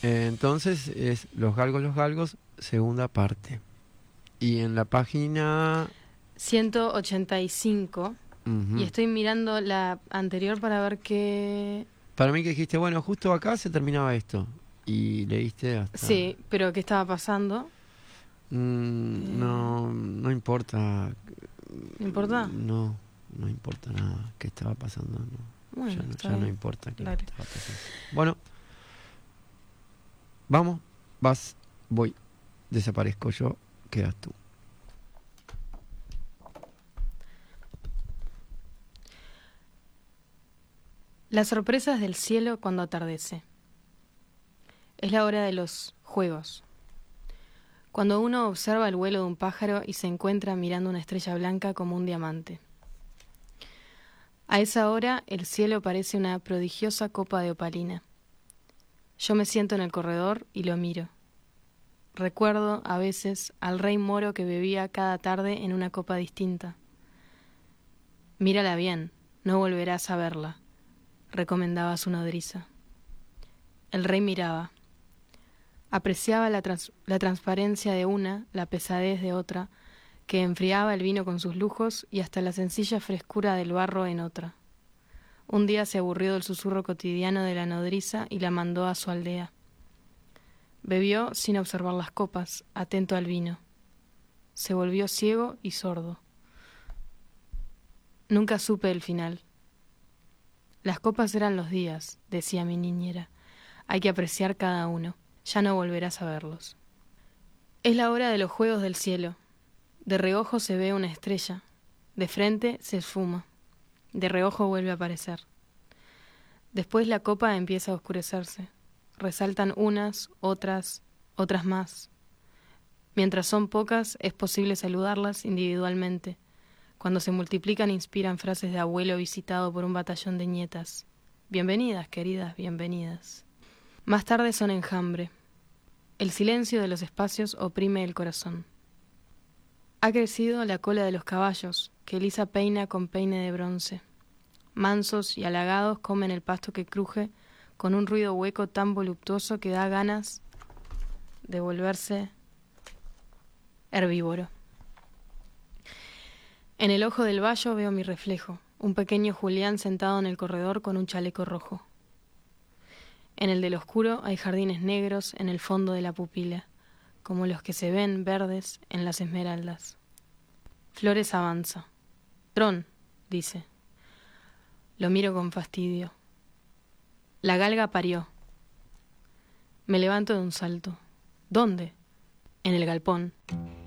Entonces es los galgos, segunda parte. Y en la página 185. Y estoy mirando la anterior para ver qué... Para mí que dijiste, bueno, justo acá se terminaba esto. Y leíste hasta... Sí, pero ¿qué estaba pasando? No importa. ¿No importa? No importa nada qué estaba pasando. No. Bueno, Ya no importa qué Dale. estaba pasando. Bueno, vamos, vas, voy, desaparezco yo, quedas tú. Las sorpresas del cielo cuando atardece. Es la hora de los juegos. Cuando uno observa el vuelo de un pájaro y se encuentra mirando una estrella blanca como un diamante. A esa hora el cielo parece una prodigiosa copa de opalina. Yo me siento en el corredor y lo miro. Recuerdo, a veces, al rey moro que bebía cada tarde en una copa distinta. Mírala bien, no volverás a verla, recomendaba su nodriza. El rey miraba. Apreciaba la transparencia de una, la pesadez de otra, que enfriaba el vino con sus lujos y hasta la sencilla frescura del barro en otra. Un día se aburrió del susurro cotidiano de la nodriza y la mandó a su aldea. Bebió sin observar las copas, atento al vino. Se volvió ciego y sordo. Nunca supe el final. Las copas eran los días, decía mi niñera. Hay que apreciar cada uno. Ya no volverás a verlos. Es la hora de los juegos del cielo. De reojo se ve una estrella. De frente se esfuma. De reojo vuelve a aparecer. Después la copa empieza a oscurecerse. Resaltan unas, otras más. Mientras son pocas, es posible saludarlas individualmente. Cuando se multiplican, inspiran frases de abuelo visitado por un batallón de nietas. Bienvenidas, queridas, bienvenidas. Más tarde son enjambre. El silencio de los espacios oprime el corazón. Ha crecido la cola de los caballos, que Elisa peina con peine de bronce. Mansos y halagados comen el pasto que cruje con un ruido hueco tan voluptuoso que da ganas de volverse herbívoro. En el ojo del vallo veo mi reflejo, un pequeño Julián sentado en el corredor con un chaleco rojo. En el del oscuro hay jardines negros en el fondo de la pupila, como los que se ven verdes en las esmeraldas. Flores avanza. Trón, dice. Lo miro con fastidio. La galga parió. Me levanto de un salto. ¿Dónde? En el galpón.